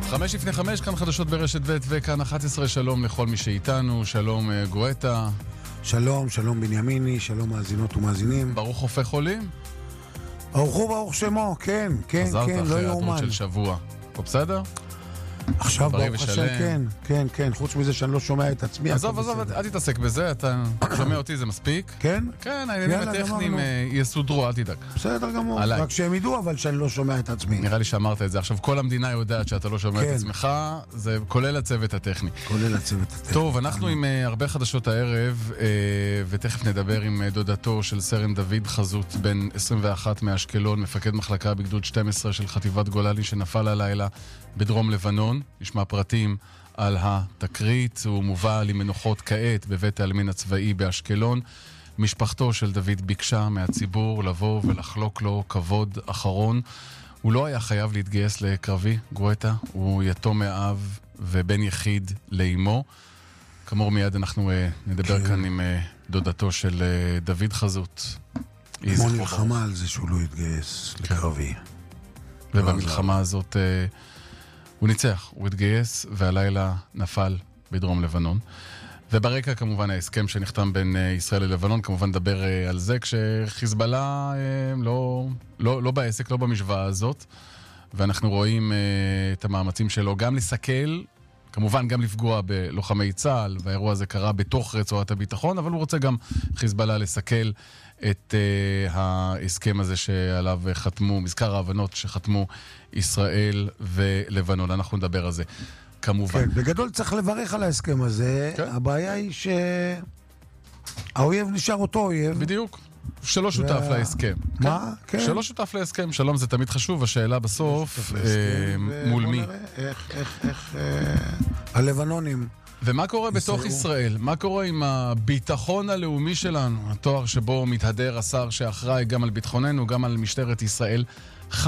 5:05, כאן חדשות ברשת ב' וכאן 11. שלום לכל מי שאיתנו, שלום גואטה. שלום, שלום בנימיני, שלום מאזינות ומאזינים. ברוך הופך חולים? ברוך שמו, כן, כן, חזרת כן, לא אחרי יאומן. היעדרות של שבוע. הכל בסדר? עכשיו בריא ברוך ושלם. השם, כן, כן, כן, חוץ מזה שאני לא שומע את עצמי. עזוב, הכל בסדר. אל תתעסק בזה, אתה שומע אותי, זה מספיק? כן? כן, העניינים יאללה, הטכניים גמרנו. יסודרו, אל תדאג. בסדר גמור, עליי. רק שהם ידעו אבל שאני לא שומע את עצמי. נראה לי שאמרת את זה. עכשיו, כל המדינה יודעת שאתה לא שומע את כן. עצמך, זה כולל הצוות הטכני. כולל הצוות הטכני. טוב, אנחנו עם הרבה חדשות הערב, ותכף נדבר עם דודתו של סרן דוד חזות, בן 21 מאשקלון, מפקד מחלקה בגדוד 12 של חטיבת גולני שנפל הלילה בדרום לבנון. נשמע פרטים על התקרית. הוא מובא למנוחות כעת בבית העלמין הצבאי באשקלון. משפחתו של דוד ביקשה מהציבור לבוא ולחלוק לו כבוד אחרון. הוא לא היה חייב להתגייס לקרבי, גואטה. הוא יתום מאב ובן יחיד לאמו. כאמור מיד אנחנו נדבר כאן עם דודתו של דוד חזות. כמו נלחמה על זה שהוא לא התגייס לקרבי. ובמלחמה הזאת הוא ניצח, הוא התגייס והלילה נפל בדרום לבנון. וברקע כמובן ההסכם שנחתם בין ישראל ללבנון, כמובן נדבר על זה כשחיזבאללה לא בעסק, לא במשוואה הזאת, ואנחנו רואים את המאמצים שלו גם לסכל, כמובן גם לפגוע בלוחמי צה"ל, והאירוע הזה קרה בתוך רצועת הביטחון, אבל הוא רוצה גם חיזבאללה לסכל את ההסכם הזה שעליו חתמו, מזכר ההבנות שחתמו ישראל ולבנון. אנחנו נדבר על זה כמובן. כן, בגדול צריך לברך על ההסכם הזה. כן. הבעיה היא שהאויב נשאר אותו אויב. בדיוק. שלא שותף להסכם. מה? כן. שלא שותף להסכם. שלום, זה תמיד חשוב. השאלה בסוף, מול מי? איך הלבנונים. ומה קורה בתוך ישראל? מה קורה עם הביטחון הלאומי שלנו? התואר שבו מתהדר השר שאחראי גם על ביטחוננו, גם על משטרת ישראל.